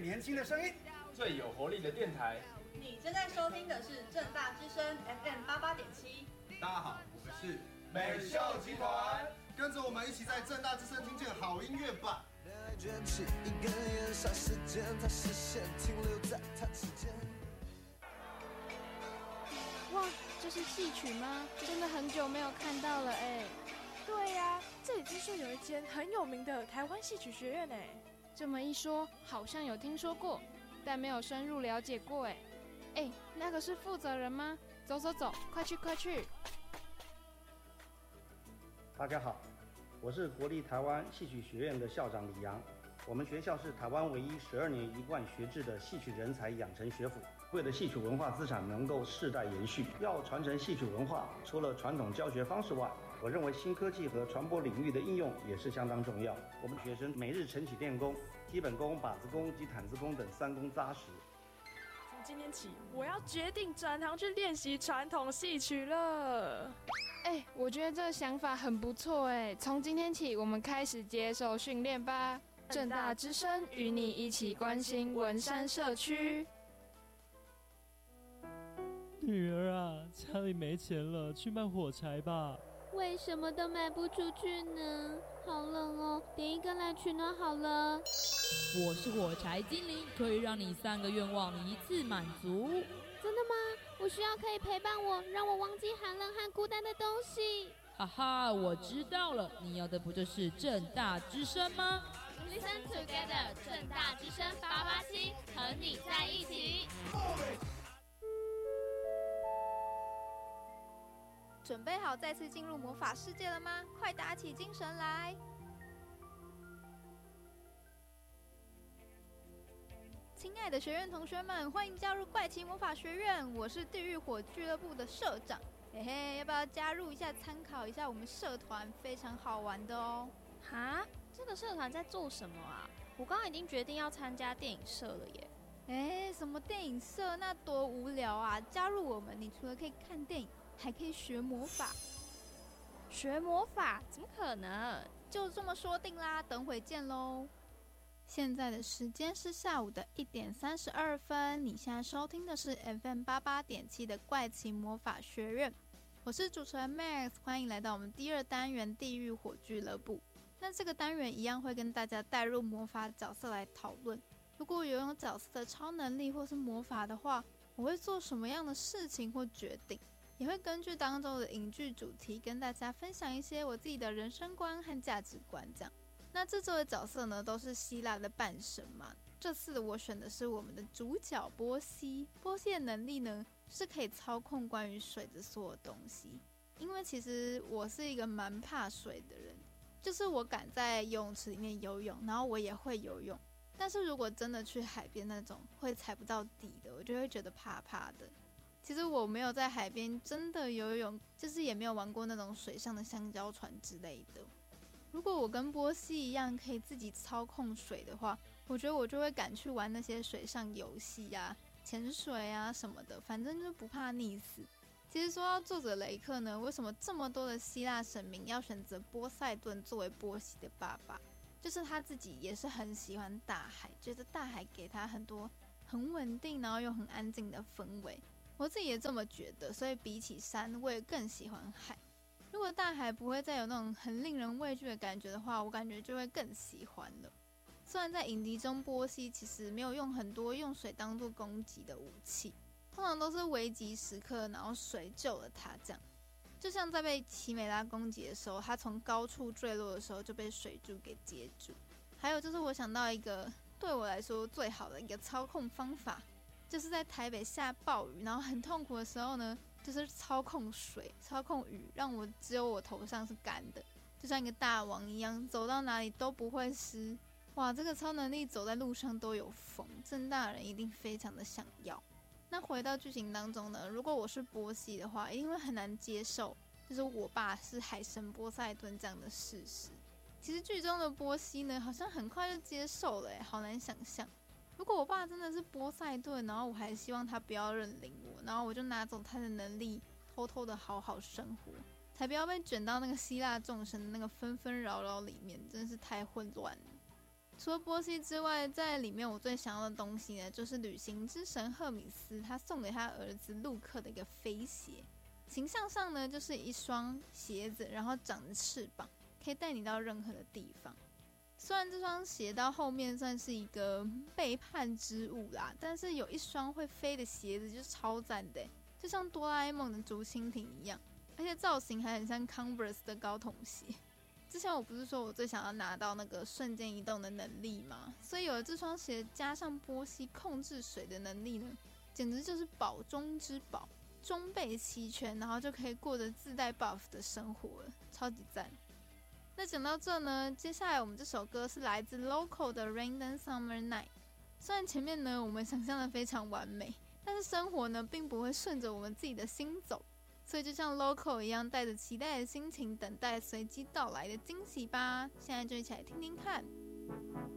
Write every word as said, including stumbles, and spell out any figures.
年轻的声音， 最有活力的电台。 你正在收听的是政大之声 F M 八八点七。 大家好，我们是美秀集团， 跟着我们一起在政大之声听见好音乐吧。 卷起一根烟，霎时间，它视线停留在它之间。 哇，这是戏曲吗？真的很久没有看到了哎。 对呀、啊，这里听说有一间很有名的台湾戏曲学院哎。 这么一说，好像有听说过，但没有深入了解过哎。哎，那个是负责人吗？走走走，快去快去！ 大家好，我是国立台湾戏曲学院的校长李阳。我们学校是台湾唯一十二年一贯学制的戏曲人才养成学府。为了戏曲文化资产能够世代延续，要传承戏曲文化，除了传统教学方式外，我认为新科技和传播领域的应用也是相当重要。我们学生每日晨起练功，基本功、把子功及毯子功等三功扎实。 从今天起，我要决定转行去练习传统戏曲了。 哎，我觉得这个想法很不错哎。从今天起，我们开始接受训练吧。政大之声与你一起关心文山社区。 女儿啊，家里没钱了，去卖火柴吧。 为什么都卖不出去呢？好冷哦，点一根来取暖好了。 我是火柴精灵，可以让你三个愿望一次满足。 真的吗？我需要可以陪伴我，让我忘记寒冷和孤单的东西。 哈哈，我知道了，你要的不就是政大之声吗？ Listen together， 政大之声八八七，和你在一起。 准备好再次进入魔法世界了吗？快打起精神来！亲爱的学院同学们，欢迎加入怪奇魔法学院，我是地狱火俱乐部的社长。嘿嘿，要不要加入一下，参考一下我们社团，非常好玩的哦。 哈，这个社团在做什么啊？我刚刚已经决定要参加电影社了耶。 哎，什么电影社？那多无聊啊！加入我们，你除了可以看电影，还可以学魔法。 学魔法？怎么可能？ 就这么说定啦，等会见喽。现在的时间是下午的一点三十二分，你现在收听的是 F M 八八点七的怪奇魔法学院，我是主持人 Max， 欢迎来到我们第二单元地狱火俱乐部。那这个单元一样会跟大家带入魔法角色来讨论，如果有拥角色的超能力或是魔法的话，我会做什么样的事情或决定，也会根据当中的影剧主题跟大家分享一些我自己的人生观和价值观这样。那这周的角色呢，都是希腊的半神嘛。这次我选的是我们的主角波西。波西的能力呢，是可以操控关于水的所有东西。因为其实我是一个蛮怕水的人，就是我敢在游泳池里面游泳，然后我也会游泳。但是如果真的去海边那种会踩不到底的，我就会觉得怕怕的。其实我没有在海边真的游泳，就是也没有玩过那种水上的香蕉船之类的。如果我跟波西一样可以自己操控水的话，我觉得我就会敢去玩那些水上游戏啊、潜水啊什么的，反正就不怕溺死。其实说到作者雷克呢，为什么这么多的希腊神明要选择波塞顿作为波西的爸爸？就是他自己也是很喜欢大海，觉得大海给他很多很稳定然后又很安静的氛围。我自己也这么觉得，所以比起山，我也更喜欢海。如果大海不会再有那种很令人畏惧的感觉的话，我感觉就会更喜欢了。虽然在影集中波西其实没有用很多用水当作攻击的武器，通常都是危急时刻然后水救了他这样。就像在被奇美拉攻击的时候，他从高处坠落的时候就被水柱给接住。还有就是我想到一个对我来说最好的一个操控方法，就是在台北下暴雨然后很痛苦的时候呢，就是操控水操控雨，让我只有我头上是干的，就像一个大王一样，走到哪里都不会湿。哇，这个超能力走在路上都有风，政大人一定非常的想要。那回到剧情当中呢，如果我是波西的话，一定会很难接受就是我爸是海神波塞顿这样的事实。其实剧中的波西呢，好像很快就接受了耶，好难想象。如果我爸真的是波塞顿，然后我还希望他不要认领我，然后我就拿走他的能力，偷偷的好好生活，才不要被卷到那个希腊众神的那个纷纷扰扰里面，真的是太混乱了。 除了波西之外，在里面我最想要的东西呢，就是旅行之神赫米斯他送给他儿子路克的一个飞鞋。形象上呢，就是一双鞋子，然后长着翅膀，可以带你到任何的地方。虽然这双鞋到后面算是一个背叛之物啦，但是有一双会飞的鞋子就是超赞的，就像哆啦 A 梦的竹蜻蜓一样，而且造型还很像 Converse 的高筒鞋。之前我不是说我最想要拿到那个瞬间移动的能力吗？所以有了这双鞋，加上波西控制水的能力呢，简直就是宝中之宝，装备齐全，然后就可以过着自带 buff 的生活了，超级赞。那讲到这呢，接下来我们这首歌是来自 Local 的 Random Summer Night。虽然前面呢我们想象的非常完美，但是生活呢并不会顺着我们自己的心走，所以就像 Local 一样，带着期待的心情，等待随机到来的惊喜吧。现在就一起来听听看。